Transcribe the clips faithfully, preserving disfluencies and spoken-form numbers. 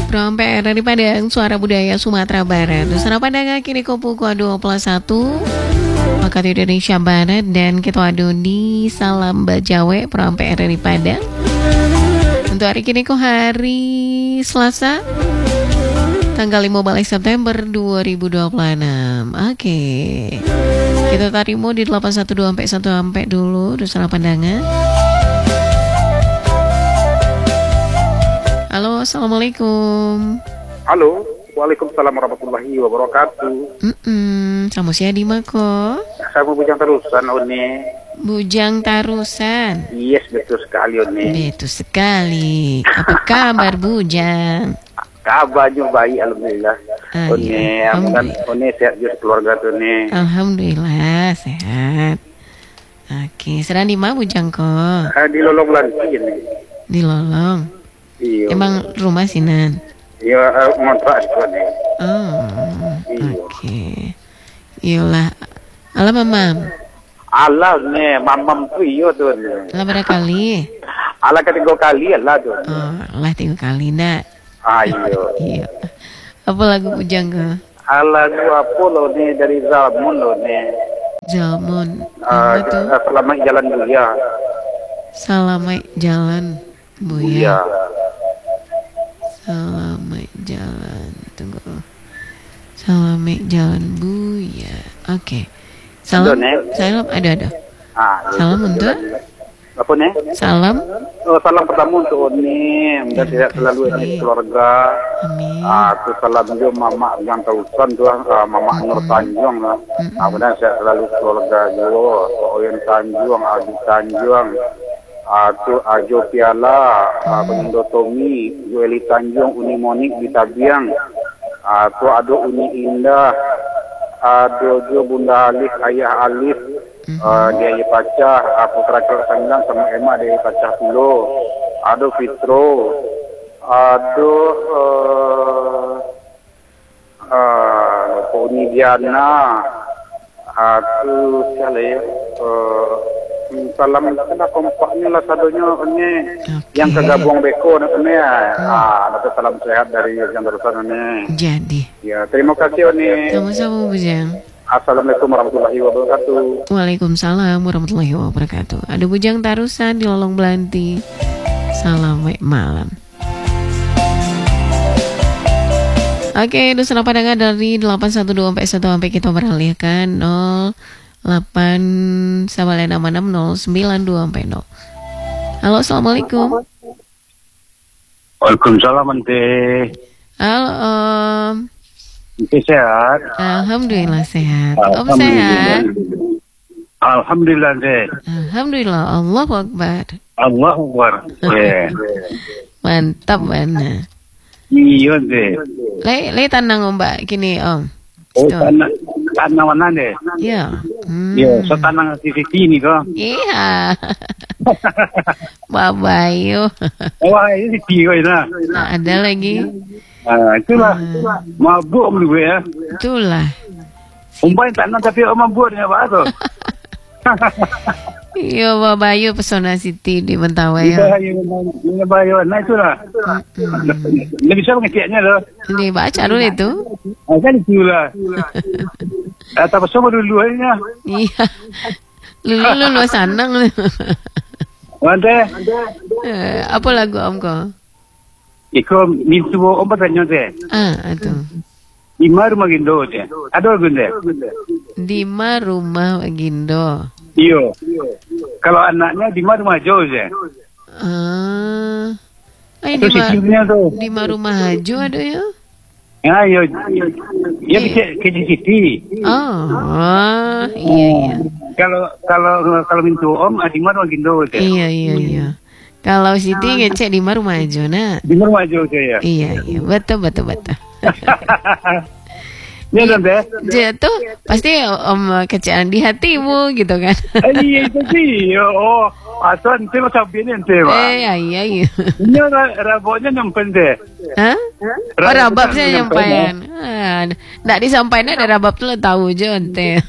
From P R dari Padang, Suara Budaya Sumatera Barat. Nusantara Padang kini ko pukul dua puluh satu waktu Indonesia Barat, dan kita adu di Salam Bajawe From P R dari Padang. Untuk hari kini ko hari Selasa tanggal lima belas September dua ribu dua puluh enam. Oke, kita tarimo di delapan satu dua sampai satu sampai dulu Nusantara Pandangan. Halo, assalamualaikum. Halo, waalaikumsalam warahmatullahi wabarakatuh. Mm Sama siapa di mako? Saya mau bujang terusan, One. Bujang Tarusan. Yes, betul sekali, One. Betul sekali. Apa kabar Bujang? Kabarnya baik, alhamdulillah. Ah, One, iya. amukan One sehat juga keluarga tuh, One. Alhamdulillah sehat. Oke, sedang di mana Bujang ko? Ah, di Lolong Lanti ini. Di Lolong. Iya. Emang rumah sinan? Iya, uh, ngontrak itu, One. Oh, Iya. oke. Iyalah. Alah mamam. Allah, One, mamam tuh iya tuh, One. Alah berapa kali? Allah ketiga kali, Allah tuh. Oh, alah tiga kali nak. Ah, iya. Iya. Apa lagu Bujang ko? Allah itu apa loh, One, dari Zamun loh, One. Jalmon. Ah, Apa tuh? selamat jalan dulu ya. Selamat jalan Buya. Iya. Selamat jalan. Tunggu. Selamat jalan Buya. Oke. Salam. Ada, Nek? Salam ada ada. Ah, Salam untuk? apa nih? Salam. Oh, salam pertama untuk Oni, mudah Terima sehat selalu kasih. ini keluarga. Amin. Ah, tu salam juga Mama yang Tausan tu, ah, Mama Nur Tanjung lah. Ah, mudah sehat selalu keluarga juga. Oyen Tanjung, Adi Tanjung, ah, tu Ajo Piala, ah, Benindo Tommy, Joeli Tanjung, Uni Monik di Tabiang. Ah, tu ada Uni Indah, ada juga Bunda Alif, Ayah Alif. Uh, dia ye pacah, uh, putra Cok Sembilan sama emak dia ye pacah puluh. Ada Fitro, ada uh, uh, Poni Diana, ada siapa ya? Uh, salam kena kompaknya lah sadonya ini Oke. yang kegabung beko ini ya. Ah, dapat salam sehat dari yang terusan ini. Jadi. Ya, terima kasih ini. Sama-sama Bujang. Assalamualaikum warahmatullahi wabarakatuh. Waalaikumsalam warahmatullahi wabarakatuh. Ada Bujang Tarusan di Lolong Belanti. Salam malam. Oke, Nusantara Pandangan dari delapan satu dua sampai satu sampai kita beralih ke nol delapan sampai enam enam nol sembilan dua sampai nol. Halo, assalamualaikum. Waalaikumsalam, Ante. Halo Om. Ante sehat? Alhamdulillah sehat. Om sehat? Alhamdulillah, Ante. Alhamdulillah. Allahu Akbar. Allahu Akbar. Yeah. Mantap mana. Iya, Ante. Le, le tanang Om Mbak kini Om. Oh, Tuh. tanah, tanah mana, Ante? Ya. Hmm. Iya, so tanah di sini kok. Iya. Babayo. Wah, ini di sini kok, Nah, ada lagi. Ah, itulah. Mabuk dulu ya. Itulah. Umpamanya tanah tapi orang mabuk ni apa tu? Iya, Babayo Pesona City di Mentawai. Ini Ya. bahaya, ini bahaya. Nah itulah. Dia bisa mengeceknya loh. Ini baca dulu itu. Ah, kan itulah. Atau bersama dulu aja. Iya. Lulu lulu sanang. Mantap. Eh, apa lagu Om ko? Iko mintu obat tanya deh. Ah, itu. Imar magindo deh. Ada gunde. Dima rumah Gindo. Iyo. Kalau anaknya di mana rumah jauh deh. Ah. Ay, Itu di ma, sisinya tuh. di ma rumah Haju ada ya? Ya, iyo. Ya bisa ke Siti. Oh, oh, iya iya. Kalau kalau kalau mintu om, di mana magindo deh. Iya iya iya. Kalau Siti ngecek di ma rumah Haju nak. Di mana rumah jauh ya. Iya iya, betul betul betul. Ya kan deh. Jatuh pasti Om kecewaan di hatimu gitu kan. Iya itu sih. Oh, asal nanti macam ini nanti pak. Eh iya iya. Ini raboknya nyampen deh. Hah? Oh rabab saya nyampaikan. Ah, nggak disampaikan ada rabab tuh tahu aja ente.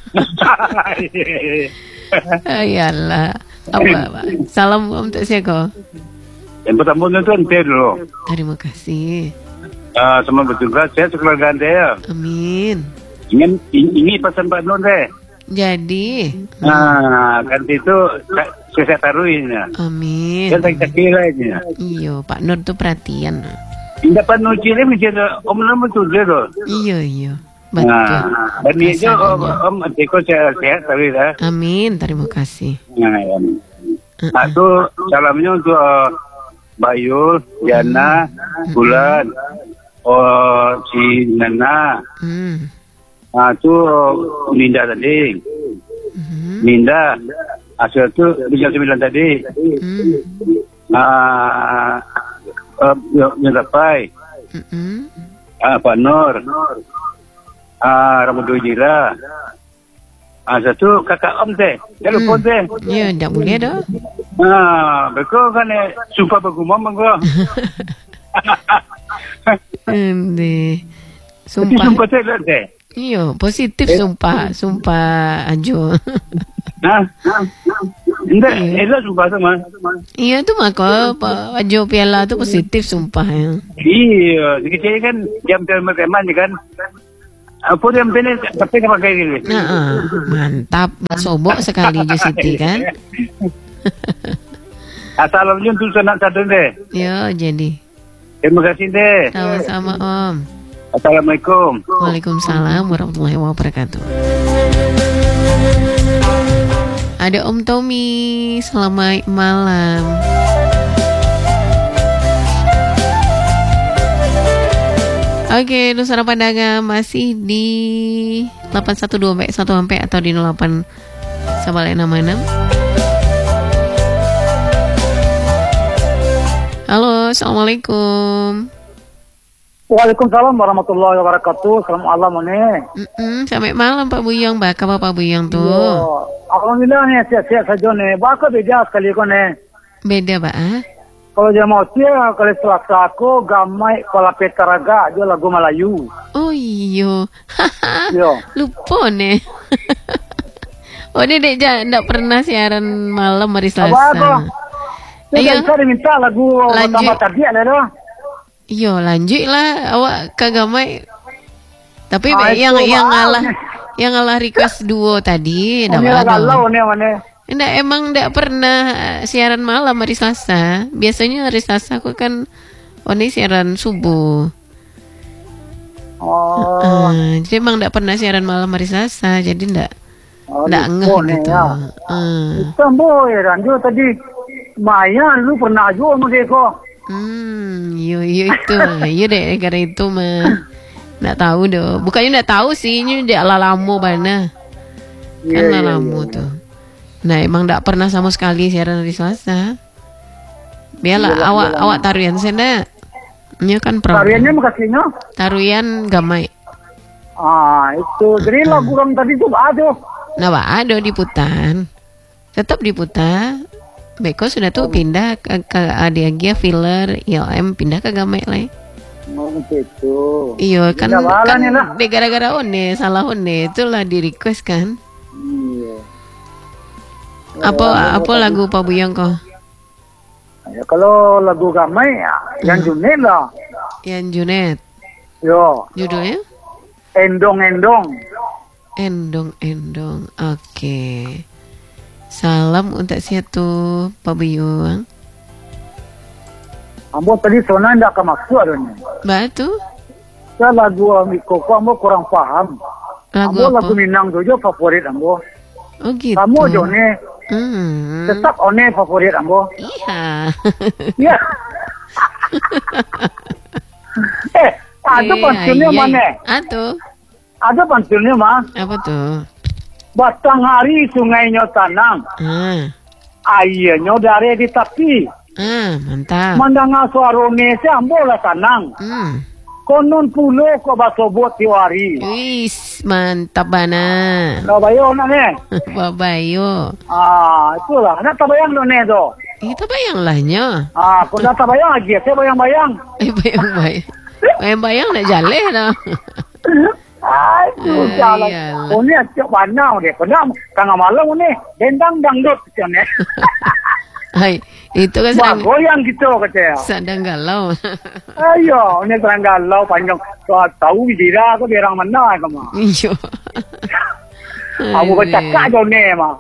Ayalah. Apa, apa? Salam untuk siapa? Yang pertama itu ente dulu. Terima kasih. Uh, semua bertugas, saya sekeluarga Anda ya. Amin. Ingin, ini pesan Pak Nur deh. Jadi. Nah, kan itu saya, saya taruhin ya. Amin. Saya tak kira aja. Iya, Pak Nur tuh perhatian. Tidak Pak Nur ciri menjadi Om Nur betul dia tuh. Iya, iya. Betul. Nah, dan ini aja Om, Om Teko saya sehat tapi ya. Amin, terima kasih. Nah, ya. Nah, itu salamnya untuk uh, Bayu, Jana, uh-uh. Bulan, oh si Nana. Hmm. Nah, itu Linda tadi. Uh-huh. Linda. Hasil itu jam sembilan tadi. Hmm. Ah, uh, uh, Nyegapai. Uh-uh. Ah, Pak Nur. Ah, Rambut Jira. Ah, satu kakak Om teh. Telepon teh. Ya, tak boleh dah. Ah, betul kan eh, sumpah bergumam engkau. Ini Sumpah. sumpah. Sumpah saya teh. Iya, positif sumpah, sumpah Ajo. Nah, enggak, itu sumpah sama. Iya tu maka Pak Ajo piala tu positif sumpah ya. Iya, jadi saya kan jam teman teman kan. Apa yang benar tapi apa kayak gini? Nah, uh, mantap, sobok sekali Jo Siti kan. Assalamualaikum tu sanak satu deh. Ya, jadi. Terima kasih deh. Sama-sama Om. Assalamualaikum. Waalaikumsalam warahmatullahi wabarakatuh. Ada Om Tommy, selamat malam. Oke, Nusantara Pandangan masih di delapan satu dua satu sampai atau di nol delapan sembilan enam enam. Halo, Assalamualaikum. Waalaikumsalam warahmatullahi wabarakatuh. Selamat malam nih. Mm-mm, sampai malam Pak Buyang, bakal Pak Buyang tuh. Yo, alhamdulillah nih siap-siap saja nih. Bakal beda sekali kok nih. Beda Pak? Ah? Kalau dia mau siap, kalau selasa aku gamai kepala petaraga dia lagu Melayu. Oh iyo, Yo. lupa nih. Oh ini dek ja, ndak pernah siaran malam hari Selasa. Apa? Ayo. Saya diminta lagu tambah tadi ada dah. Yo lanjut lah, awak kagak mai. Tapi Ah, yang itu, yang maaf ngalah nih. yang ngalah request duo tadi, ndak Ini ada. galau nih mana. Ndak emang ndak pernah siaran malam hari Selasa. Biasanya hari Selasa aku kan oh ini siaran subuh. Oh. Uh, jadi emang ndak pernah siaran malam hari Selasa, jadi ndak Oh, ndak ngeh nih, gitu. ya. Uh. Itu boy, Ranjo tadi Maya lu pernah aja sama dia kok. Hmm, yo yo itu, yo deh karena itu mah nggak tahu doh. Bukannya nggak tahu sih, ini dia lalamu mana, kan Iya, iya, lalamu iya. tuh. Nah emang nggak pernah sama sekali siaran hari Selasa. Biarlah Iyalah, awak iyalah. awak tarian senda, ini kan Tariannya perempuan. makasihnya. Tarian gamai. Ah, itu. Jadi lagu orang tadi tuh ada. Nah Pak, ada di Putan, tetap di Putan. Beko sudah tuh pindah ke, ke Adiagia filler, I L M pindah ke gamai lah. Oh, gitu. Iya kan, Tidak malah kan nih lah. de gara-gara one salah one itulah di request kan. Iya. Apa Ya, apa lagu Pak Buyang kok? Ya, kalau lagu gamai ya, yang Junet lah. Yang Junet. Yo, Judulnya? endong-endong. Endong Endong. Oke. Salam untuk siatu Pak Buyang. Ambo tadi sona ndak ke maksud adanya. Batu? Saya lagu Amiko kok ambo kurang paham. Lagu Ambo apa? lagu Minang dojo favorit ambo. Oh gitu. Kamu jone Hmm. tetap one favorit ambo. Iya. Ya. eh, ada Eh, pantunnya ayai. mana? Atuh. Ada pantunnya mah. Apa tuh? Batang hari sungainya tanang, Ah. airnya dari di tepi. Ah, mantap. Mandanga suarone si ambo lah tanang. Hmm. Konon pulo ko basobot tiwari. Wis, mantap bana. Kabayo na ne. Babayo. Ah, itulah. Nak tabayang lo ne do. Itu bayang lahnya. Ah, kung nak tabayang lagi, saya bayang-bayang. Eh bayang bayang. Bayang bayang nak jalan dah. Ay, itu Ay, jalan. alah. Oh, ni acok banau deh. Kena tengah malam ni, dendang dangdut macam ni. Hai, itu kan Wah, sedang, goyang gitu katanya. sedang galau. Ayo, ini terang galau panjang. Kau tahu bidira aku berang mana kamu. Iyo. Aku bercakap je ni mah.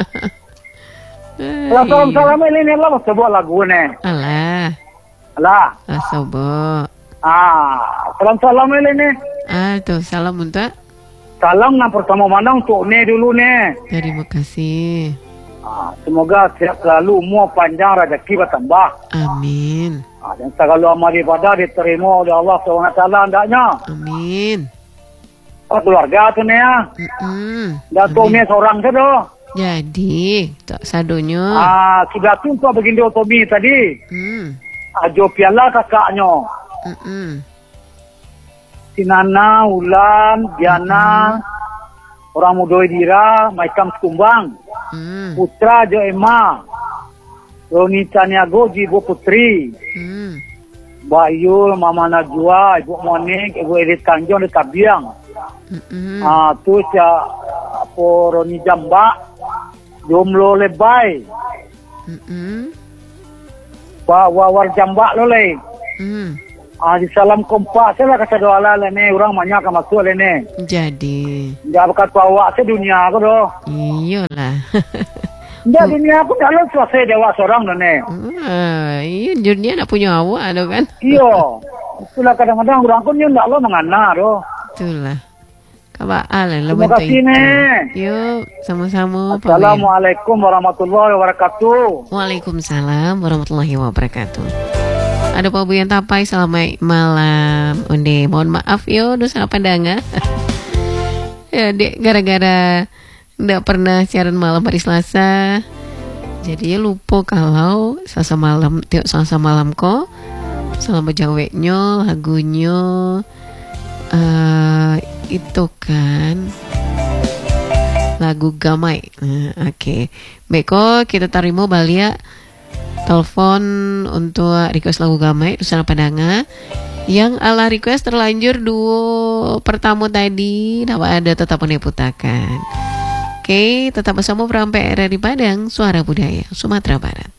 Salam salam ini lah sebuah lagu ni. Alah, Alah. asobo. Ah, salam salam ini ni. Ah, tuh salam untuk. Salam yang pertama mana untuk ni dulu ni. Terima kasih. Ah, semoga sehat selalu, umur panjang, rezeki bertambah. Amin. Ah, dan segala amal ibadah diterima oleh Allah subhanahu wa taala hendaknya. Amin. Oh, keluarga tu ni ya. Mm-mm. Datuk ni seorang tu tu. Jadi, tak sadonya. Ah, sudah tu untuk baginda Tobi tadi. Hmm. Ajo piala kakaknya. Mm-mm. Sinana, Ulan, Diana, orang muda Dira, Maikam Sekumbang, Hmm. Putra Jo Emma, Roni Caniago, Ibu Putri, Hmm. Bayu, Mama Najwa, Ibu Monik, Ibu Edith Tanjung di Tabiang. Mm-mm. Ah, tu sia apa Roni Jamba, Jomlo Lebay, Mm-mm. Wa Wawar Jamba lo le. Hmm. Ah, di salam kompak saya lah kata doa lah ni, orang banyak akan masuk le ni. Jadi, Dia berkat bawa se dunia aku doh. iyalah. Dia dunia aku tak lalu selesai dewa seorang dah ni. Ah, iya, dunia nak punya awak tu kan. Iyo. Itulah kadang-kadang orang pun yang tak lalu mengana doh. Itulah. Kabaan lah. Terima kasih ni. Yuk, sama-sama. Pak Wen. Assalamualaikum warahmatullahi wabarakatuh. Waalaikumsalam warahmatullahi wabarakatuh. Ada Pak Buyan Tapai, selamat malam. Onde, mohon maaf yo, dosa pandangan. Ya, dek, gara-gara ndak pernah siaran malam hari Selasa, jadi ya lupa kalau Selasa malam, tiap Selasa malam kok. Selamat jawabnya, lagunya uh, itu kan lagu Gamai. Nah, oke, okay. Baik kok, kita tarimo balia telepon untuk request lagu Gamai Dusana Padanga. Yang ala request terlanjur duo pertama tadi dapat ada tetap meneputakan. Oke, tetap bersama Perampai R R I Padang, Suara Budaya Sumatera Barat.